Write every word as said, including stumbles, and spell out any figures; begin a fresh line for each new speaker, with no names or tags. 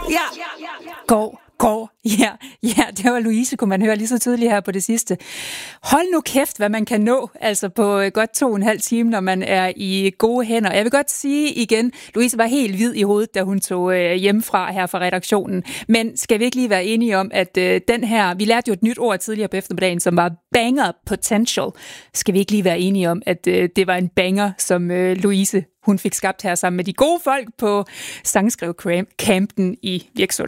Ja, går, går, ja, ja, det var Louise, kunne man høre lige så tydeligt her på det sidste. Hold nu kæft, hvad man kan nå, altså på godt to og en halv time, når man er i gode hænder. Jeg vil godt sige igen, Louise var helt hvid i hovedet, da hun tog øh, hjemmefra her fra redaktionen. Men skal vi ikke lige være enige om, at øh, den her, vi lærte jo et nyt ord tidligere på eftermiddagen, som var banger potential. Skal vi ikke lige være enige om, at øh, det var en banger, som øh, Louise, hun fik skabt her sammen med de gode folk på Sangskrivecampen i Virksund.